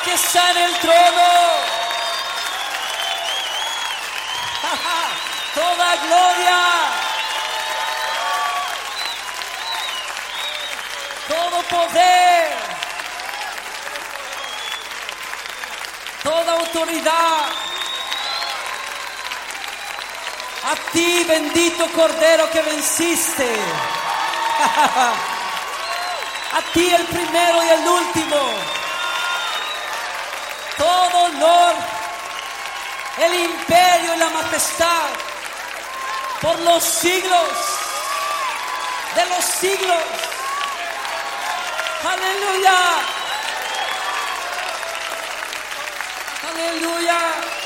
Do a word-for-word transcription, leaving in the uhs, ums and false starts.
que está en el trono. Toda gloria, todo poder, toda autoridad a ti, bendito Cordero que venciste. A ti, el primero y el último. Todo honor, el imperio y la majestad por los siglos de los siglos. Aleluya. Aleluya.